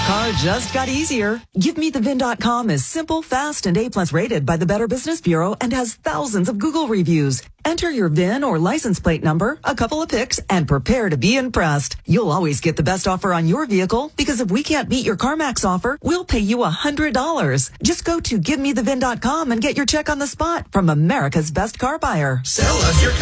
car just got easier. GiveMeTheVin.com is simple, fast, and A+ rated by the Better Business Bureau and has thousands of Google reviews. Enter your VIN or license plate number, a couple of pics, and prepare to be impressed. You'll always get the best offer on your vehicle because if we can't beat your CarMax offer, we'll pay you $100. Just go to GiveMeTheVin.com and get your check on the spot from America's best car buyer. Sell us your car.